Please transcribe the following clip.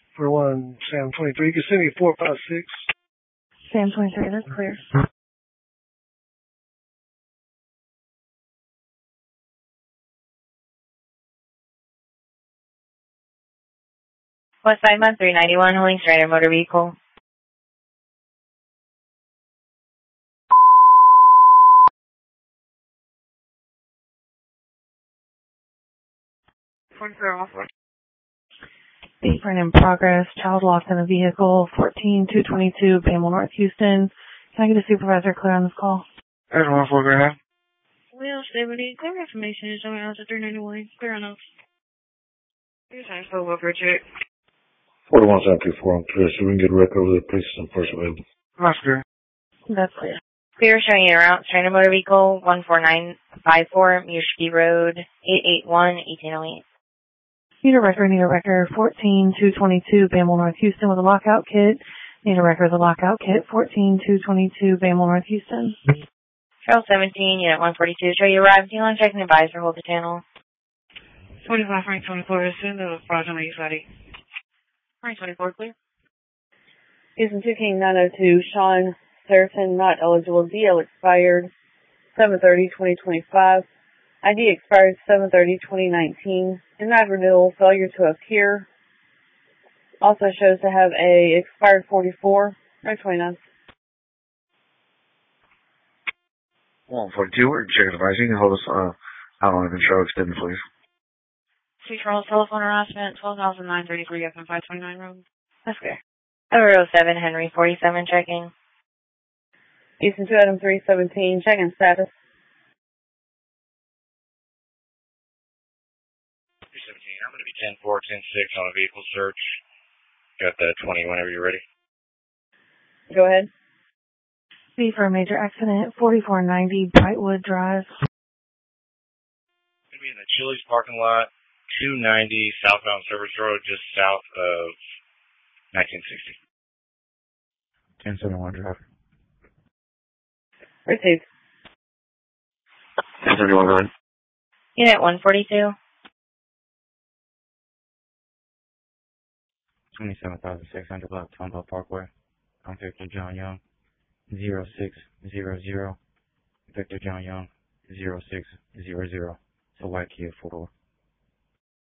For one, Sam 23. You can send me 456. Sam 23, that's clear. West Side 391, holding Strider motor vehicle. Different in progress. Child lost in a vehicle. 14222 Bamble North Houston. Can I get a supervisor clear on this call? That's 1-4, go ahead. Well, Stephanie, clear information is showing us at 391. Clear enough. Here's time for welfare check. 41724 on clear, so we can get a record of the police and first available. That's clear. That's clear. Clear showing you around Strider motor vehicle 14954 Mushki Road 881-1808. Need a record. 14222 Bamble North Houston with a lockout kit. Need a record of the lockout kit. 14222 Bamble North Houston. Trail 17, unit 142. Show you arrived. T-Line checking advisor. Hold the channel. 25 Frank 24, send the fraudulent East ID. Frank 24, clear. Houston 2 King 902, Sean Serafin, not eligible. DL expired 7/30/2025. ID expired 7/30/2019. Denied renewal, failure to appear. Also shows to have a expired 44, or 29. 142, we're checking advice. You can hold us out on the control extended, please. Please roll telephone harassment, 12,933 FM 529 Road. That's clear. Number 07, Henry 47 checking. Houston 2 Adam 317, checking status. 317, I'm going to be 10-4, 10-6 on a vehicle search. Got the 20 whenever you're ready. Go ahead. B for a major accident, 4490 Brightwood Drive. Going to be in the Chili's parking lot, 290 southbound Service Road, just south of 1960. 1071 drive. Received. 1071 go ahead. Unit 142. 27,600 block Tomball Parkway. I'm Victor John Young, 0600. Victor John Young, 0600. It's a white Kia 4-door.